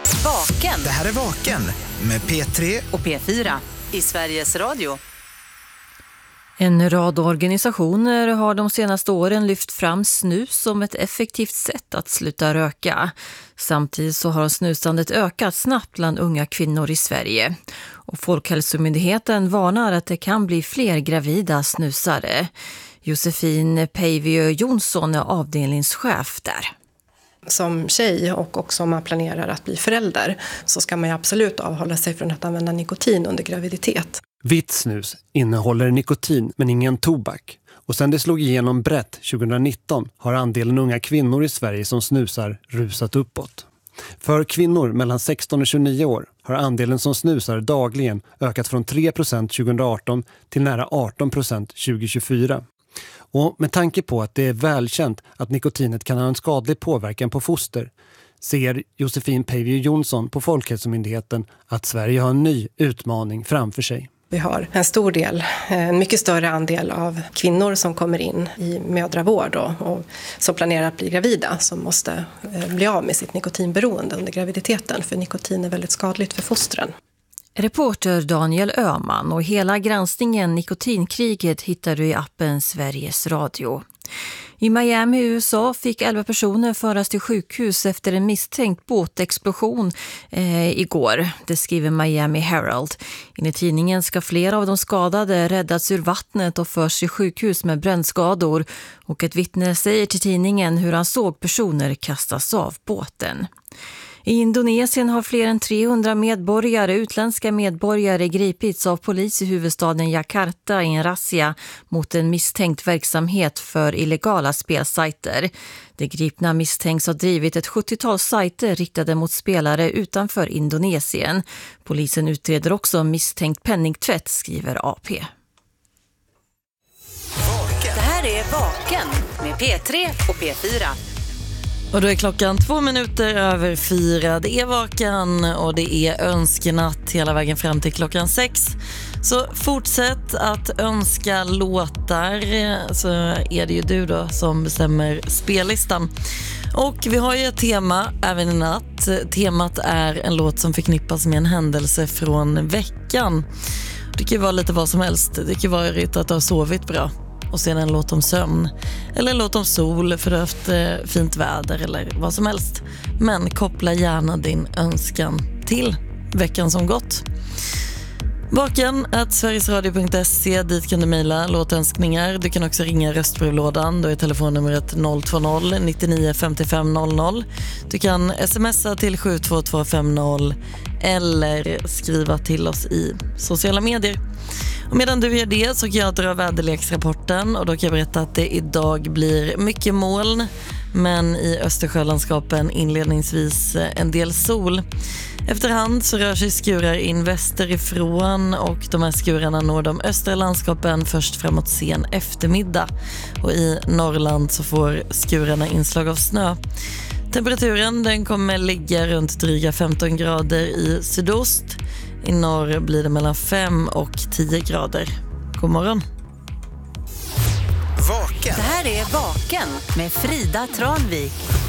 Vaken. Det här är Vaken med P3 och P4 i Sveriges Radio. En rad organisationer har de senaste åren lyft fram snus som ett effektivt sätt att sluta röka. Samtidigt så har snusandet ökat snabbt bland unga kvinnor i Sverige. Och Folkhälsomyndigheten varnar att det kan bli fler gravida snusare. Josefin Päivio Jonsson är avdelningschef där. Som tjej och också om man planerar att bli förälder så ska man ju absolut avhålla sig från att använda nikotin under graviditet. Vitt snus innehåller nikotin men ingen tobak. Och sedan det slog igenom brett 2019 har andelen unga kvinnor i Sverige som snusar rusat uppåt. För kvinnor mellan 16 och 29 år har andelen som snusar dagligen ökat från 3% 2018 till nära 18% 2024. Och med tanke på att det är välkänt att nikotinet kan ha en skadlig påverkan på foster ser Josefin Päivio Jonsson på Folkhälsomyndigheten att Sverige har en ny utmaning framför sig. Vi har en mycket större andel av kvinnor som kommer in i mödravård och som planerar att bli gravida som måste bli av med sitt nikotinberoende under graviditeten för nikotin är väldigt skadligt för fostren. Reporter Daniel Öhman och hela granskningen Nikotinkriget hittar du i appen Sveriges Radio. I Miami, USA fick 11 personer föras till sjukhus efter en misstänkt båtexplosion igår. Det skriver Miami Herald. Enligt tidningen ska flera av de skadade räddats ur vattnet och förs till sjukhus med brännskador. Och ett vittne säger till tidningen hur han såg personer kastas av båten. I Indonesien har fler än 300 utländska medborgare gripits av polis i huvudstaden Jakarta i en razzia mot en misstänkt verksamhet för illegala spelsajter. De gripna misstänks ha drivit ett 70-tal sajter riktade mot spelare utanför Indonesien. Polisen utreder också misstänkt penningtvätt, skriver AP. Det här är Vaken med P3 och P4. Och då är klockan 4:02. Det är Vaken och det är önskenatt hela vägen fram till klockan 6. Så fortsätt att önska låtar, så är det ju du då som bestämmer spellistan. Och vi har ju ett tema även i natt. Temat är en låt som förknippas med en händelse från veckan. Det kan ju vara lite vad som helst. Det kan vara att du har sovit bra och sen en låt om sömn eller en låt om sol för att du har haft fint väder eller vad som helst. Men koppla gärna din önskan till veckan som gått. Vaken@sverigesradio.se, dit kan du mejla låtönskningar. Du kan också ringa röstbrevlådan, då är telefonnumret 020 99 55 00. Du kan smsa till 72250 eller skriva till oss i sociala medier. Och medan du gör det så kan jag dra väderleksrapporten och då kan jag berätta att det idag blir mycket moln men i Östersjölandskapen inledningsvis en del sol. Efterhand så rör sig skurar in västerifrån och de här skurarna når de östra landskapen först framåt sen eftermiddag. Och i Norrland så får skurarna inslag av snö. Temperaturen den kommer ligga runt dryga 15 grader i sydost. I norr blir det mellan 5 och 10 grader. God morgon. Vaken. Det här är Vaken med Frida Tranvik.